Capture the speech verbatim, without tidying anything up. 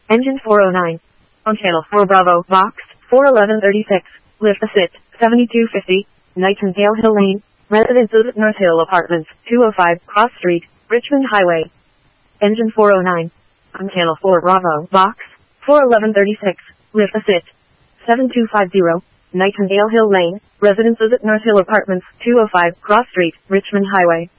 Engine four oh nine. On channel four Bravo, box, four eleven thirty-six, lift assist, seventy-two fifty, Nightingale Hill Lane, Residences at North Hill Apartments, two oh five, Cross Street, Richmond Highway. Engine four oh nine. On channel four Bravo, box, four eleven thirty-six, lift assist, seven two five zero, Nightingale Hill Lane, Residences at North Hill Apartments, two oh five, Cross Street, Richmond Highway.